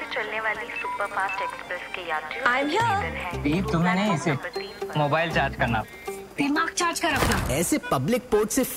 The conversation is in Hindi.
चलने वाली सुपर फास्ट एक्सप्रेस के यात्रियों I'm here. तुम्हें नहीं, इसे मोबाइल चार्ज करना। दिमाग चार्ज कर अपना। ऐसे पब्लिक पोर्ट से